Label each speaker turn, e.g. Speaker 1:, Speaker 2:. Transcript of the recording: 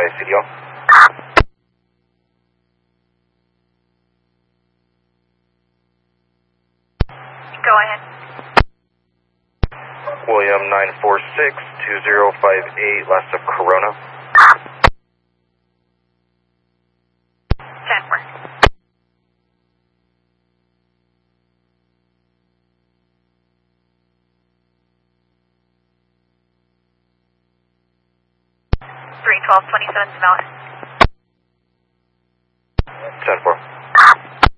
Speaker 1: CDO.
Speaker 2: Go ahead.
Speaker 1: William 946-2058, last of Corona.
Speaker 2: 10-4. Three 1227 valid.
Speaker 1: 10-4.